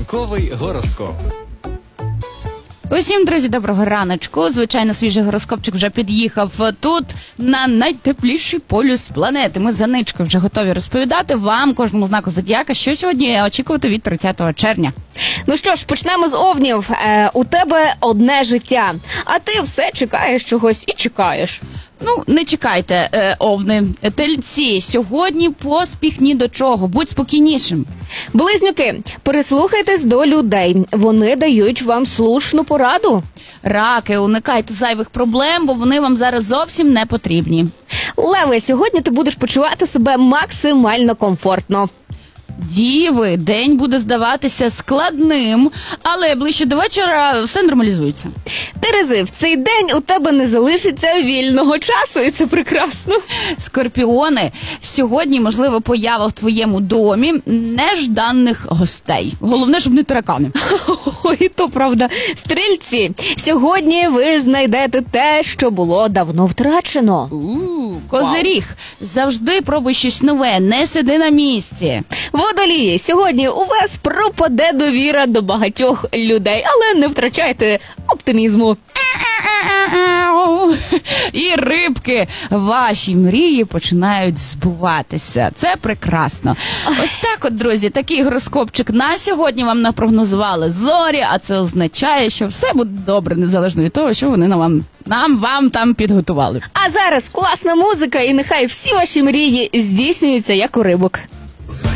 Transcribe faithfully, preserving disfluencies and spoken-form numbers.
Ранковий гороскоп. Усім, друзі, доброго раночку. Звичайно, свіжий гороскопчик вже під'їхав тут, на найтепліший полюс планети. Ми за ничкою вже готові розповідати вам, кожному знаку зодіака, що сьогодні очікувати від тридцятого червня. Ну що ж, почнемо з овнів. Е, у тебе одне життя, а ти все чекаєш чогось і чекаєш. Ну, не чекайте, е, овни. Тельці, сьогодні поспіх ні до чого, будь спокійнішим. Близнюки, прислухайтесь до людей, вони дають вам слушну пораду. Раки, уникайте зайвих проблем, бо вони вам зараз зовсім не потрібні. Леви, сьогодні ти будеш почувати себе максимально комфортно. Діви, день буде здаватися складним, але ближче до вечора все нормалізується. Терези, в цей день у тебе не залишиться вільного часу, і це прекрасно. Скорпіони, сьогодні, можливо, поява в твоєму домі нежданих гостей. Головне, щоб не таракани. Ой, то правда. Стрільці, сьогодні ви знайдете те, що було давно втрачено. У, Козиріг, завжди пробуй щось нове, не сиди на місці. Водолії, сьогодні у вас пропаде довіра до багатьох людей, але не втрачайте оптимізму. І рибки, ваші мрії починають збуватися. Це прекрасно. Ось так от, друзі, такий гороскопчик на сьогодні вам напрогнозували зорі, а це означає, що все буде добре, незалежно від того, що вони нам, вам, нам вам там підготували. А зараз класна музика, і нехай всі ваші мрії здійснюються, як у рибок.